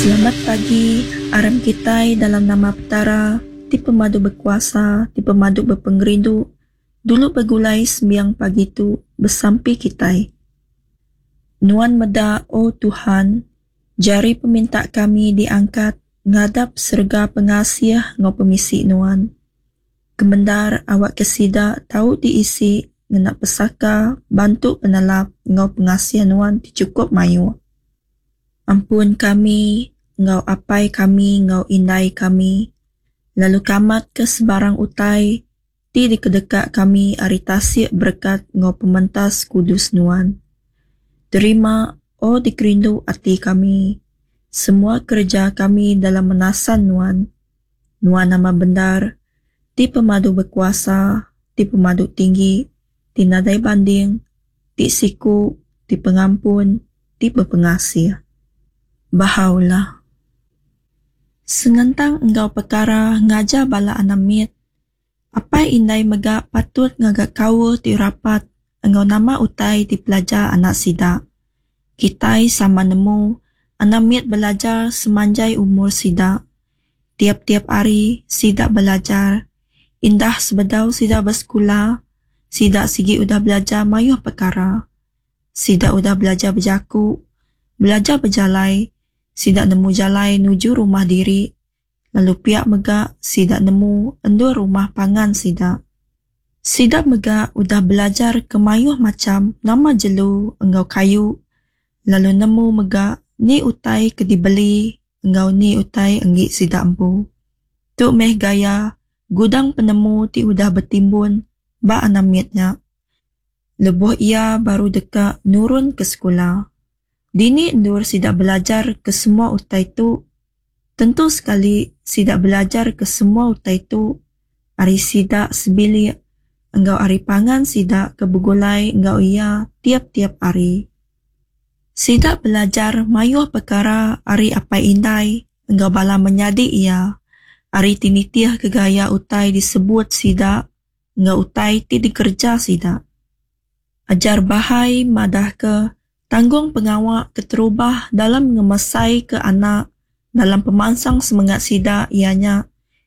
Selamat pagi, aram kitai dalam nama Petara, ti pemadu berkuasa, ti pemadu berpengerindu, dulu begulai sembiang pagi tu bersampi kitai. Nuan meda, oh Tuhan, jari peminta kami diangkat, ngadap serga pengasih ngau pemisi Nuan. Kemendar awak kesida tahu diisi, ngenak pesaka, bantu penalap ngau pengasih Nuan ti cukup mayu. Ampun kami, ngau apai kami, ngau indai kami. Lalu kamat ke sebarang utai, ti di kedekak kami aritasi berkat ngau pementas kudus Nuan. Terima, oh dikerindu hati kami, semua kerja kami dalam menasan Nuan. Nuan nama bendar, ti pemadu berkuasa, ti pemadu tinggi, ti nadai banding, ti siku, ti pengampun, ti berpengasih. Bahaulah. Senentang engkau perkara ngaja bala anamit, apa indai mega patut ngagak kawa ti rapat, engkau nama utai ti pelajar anak sida. Kitai sama nemu, anamit belajar semanjai umur sida. Tiap-tiap hari sida belajar, indah sebedau sida bersekolah, sida sigi udah belajar mayuh perkara. Sida udah belajar berjaku, belajar berjalai, sida nemu jalai nuju rumah diri, lalu pihak mega sida nemu endur rumah pangan sida. Sida mega udah belajar kemayuh macam nama jelu enggau kayu, lalu nemu mega ni utai ke dibeli, enggau ni utai enggi sida empu. Tuk meh gaya, gudang penemu ti udah bertimbun, ba anamitnya. Lebuh ia baru deka nurun ke sekolah. Dini endur sida belajar ke semua utai tu. Tentu sekali sida belajar ke semua utai tu. Ari sida sebili, enggau ari pangan sida ke begulai enggau ia tiap-tiap hari. Sida belajar mayuh perkara ari apa indai, enggau bala menyadi ia. Ari tinitiah kegaya utai disebut sida, enggau utai ti dikerja sida. Ajar bahai madah ke tanggung pengawak keterubah dalam mengemasai ke anak, dalam pemansang semangat sida ianya,